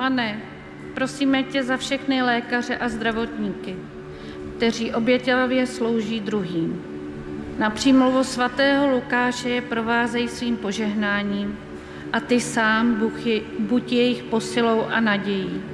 Pane, prosíme tě za všechny lékaře a zdravotníky, kteří obětavě slouží druhým. Na přímluvu svatého Lukáše je provázej svým požehnáním a ty sám buď jejich posilou a nadějí.